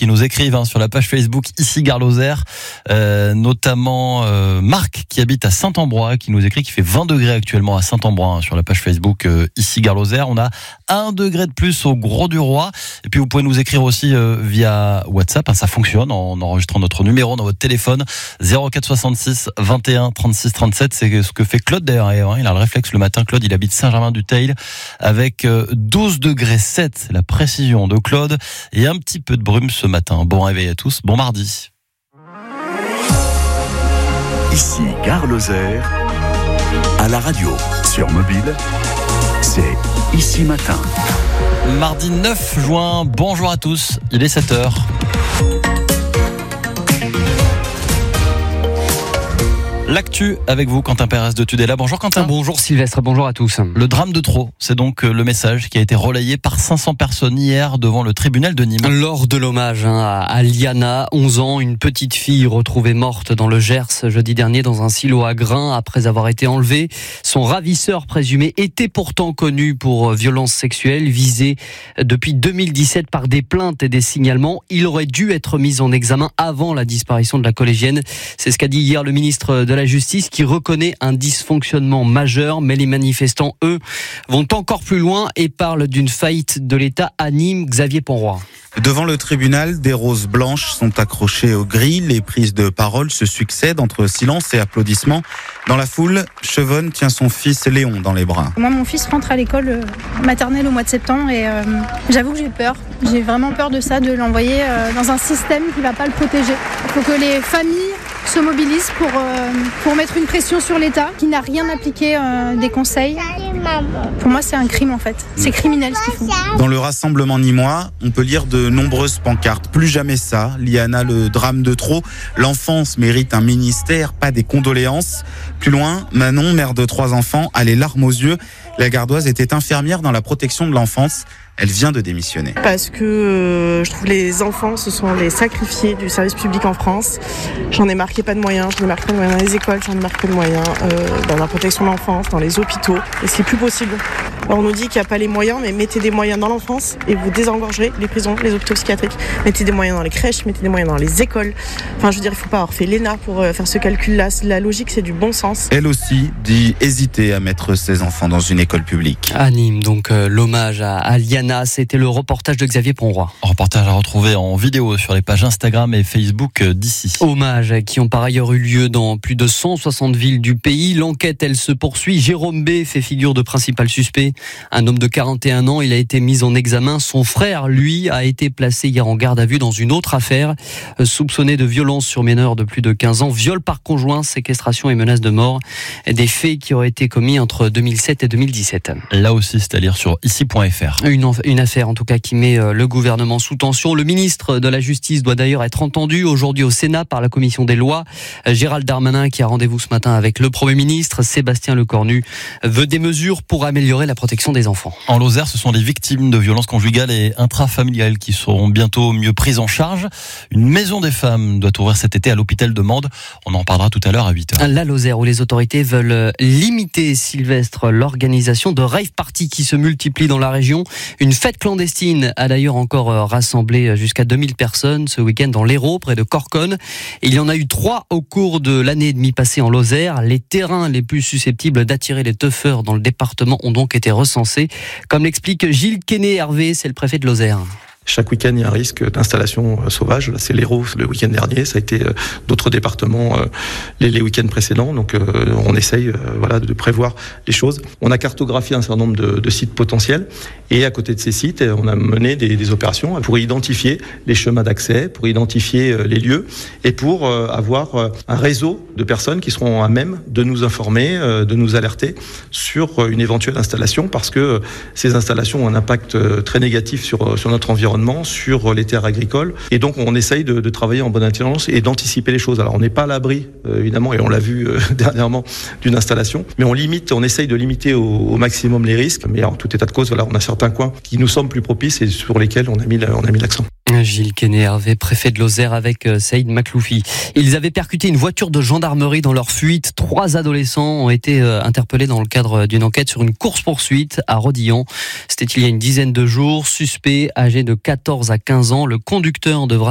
qui nous écrivent sur la page Facebook ici Gare Lozère, notamment Marc qui habite à Saint-Ambrois, qui nous écrit qu'il fait 20 degrés actuellement à Saint-Ambrois sur la page Facebook ici Gare Lozère. On a 1 degré de plus au Gros du Roi. Et puis vous pouvez nous écrire aussi via WhatsApp, ça fonctionne en enregistrant notre numéro dans votre téléphone 0466 21 36 37. C'est ce que fait Claude d'ailleurs. Il a le réflexe le matin. Claude, il habite Saint-Germain-du-Teil avec 12 degrés 7, la précision de Claude, et un petit peu de brume ce matin. Bon réveil à tous, bon mardi. Ici Gare Lozère, à la radio, sur mobile, c'est Ici Matin. Mardi 9 juin, bonjour à tous, il est 7h. L'actu avec vous, Quentin Pérez de Tudela. Bonjour Quentin. Bonjour Sylvestre, bonjour à tous. Le drame de trop, c'est donc le message qui a été relayé par 500 personnes hier devant le tribunal de Nîmes. Lors de l'hommage à Liana, 11 ans, une petite fille retrouvée morte dans le Gers jeudi dernier dans un silo à grains après avoir été enlevée. Son ravisseur présumé était pourtant connu pour violences sexuelles, visé depuis 2017 par des plaintes et des signalements. Il aurait dû être mis en examen avant la disparition de la collégienne. C'est ce qu'a dit hier le ministre de la Justice, qui reconnaît un dysfonctionnement majeur, mais les manifestants, eux, vont encore plus loin et parlent d'une faillite de l'État à Nîmes. Xavier Ponroy. Devant le tribunal, des roses blanches sont accrochées aux grilles. Les prises de parole se succèdent entre silence et applaudissements. Dans la foule, Chevonne tient son fils Léon dans les bras. Moi, mon fils rentre à l'école maternelle au mois de septembre et j'avoue que j'ai peur. J'ai vraiment peur de ça, de l'envoyer dans un système qui ne va pas le protéger. Il faut que les familles se mobilisent pour mettre une pression sur l'État qui n'a rien appliqué des conseils. Pour moi, c'est un crime en fait. C'est criminel ce qu'ils font. Dans le rassemblement nîmois, on peut lire de nombreuses pancartes. Plus jamais ça. Liana, le drame de trop. L'enfance mérite un ministère, pas des condoléances. Plus loin, Manon, mère de 3 enfants, a les larmes aux yeux. La Gardoise était infirmière dans la protection de l'enfance. Elle vient de démissionner. Parce que je trouve les enfants, ce sont les sacrifiés du service public en France. J'en ai marqué pas de moyens. J'en ai marqué pas de moyens dans les écoles, j'en ai marqué pas de moyens dans la protection de l'enfance, dans les hôpitaux. Et c'est plus possible. Alors on nous dit qu'il n'y a pas les moyens, mais mettez des moyens dans l'enfance et vous désengorgerez les prisons, les hôpitaux psychiatriques. Mettez des moyens dans les crèches, mettez des moyens dans les écoles. Enfin, je veux dire, il ne faut pas avoir fait l'ENA pour faire ce calcul-là. La logique, c'est du bon sens. Elle aussi dit hésiter à mettre ses enfants dans une école publique. À Nîmes, donc l'hommage à Liana. C'était le reportage de Xavier Ponroy. Reportage à retrouver en vidéo sur les pages Instagram et Facebook d'ici. Hommages qui ont par ailleurs eu lieu dans plus de 160 villes du pays. L'enquête, elle se poursuit. Jérôme B fait figure de principal suspect. Un homme de 41 ans, il a été mis en examen. Son frère, lui, a été placé hier en garde à vue dans une autre affaire. Soupçonné de violence sur mineur de plus de 15 ans, viol par conjoint, séquestration et menace de mort. Des faits qui auraient été commis entre 2007 et 2017. Là aussi, c'est à lire sur ici.fr. Une affaire en tout cas qui met le gouvernement sous tension. Le ministre de la Justice doit d'ailleurs être entendu aujourd'hui au Sénat par la commission des lois. Gérald Darmanin, qui a rendez-vous ce matin avec le Premier ministre, Sébastien Lecornu, veut des mesures pour améliorer la protection des enfants. En Lozère, ce sont les victimes de violences conjugales et intrafamiliales qui seront bientôt mieux prises en charge. Une maison des femmes doit ouvrir cet été à l'hôpital de Mende. On en parlera tout à l'heure à 8h. La Lozère, où les autorités veulent limiter, Sylvestre, l'organisation de rave parties qui se multiplient dans la région. Une fête clandestine a d'ailleurs encore rassemblé jusqu'à 2000 personnes ce week-end dans l'Hérault, près de Corconne. Il y en a eu 3 au cours de l'année et demie passée en Lozère. Les terrains les plus susceptibles d'attirer les teufeurs dans le département ont donc été recensés. Comme l'explique Gilles Quesnay-Hervé, c'est le préfet de Lozère. Chaque week-end, il y a un risque d'installation sauvage. Là, c'est l'Hérault le week-end dernier. Ça a été d'autres départements les week-ends précédents. Donc, on essaye de prévoir les choses. On a cartographié un certain nombre de sites potentiels. Et à côté de ces sites, on a mené des opérations pour identifier les chemins d'accès, pour identifier les lieux et pour avoir un réseau de personnes qui seront à même de nous informer, de nous alerter sur une éventuelle installation, parce que ces installations ont un impact très négatif sur notre environnement, sur les terres agricoles. Et donc, on essaye de travailler en bonne intelligence et d'anticiper les choses. Alors, on n'est pas à l'abri, évidemment, et on l'a vu dernièrement, d'une installation, mais on essaye de limiter au maximum les risques. Mais en tout état de cause, on a certains coins qui nous semblent plus propices et sur lesquels on a mis l'accent. Gilles Quesnay-Hervé, préfet de Lozère, avec Saïd Makloufi. Ils avaient percuté une voiture de gendarmerie dans leur fuite. 3 adolescents ont été interpellés dans le cadre d'une enquête sur une course-poursuite à Rodillon. C'était il y a une dizaine de jours. Suspect âgé de 14 à 15 ans. Le conducteur devra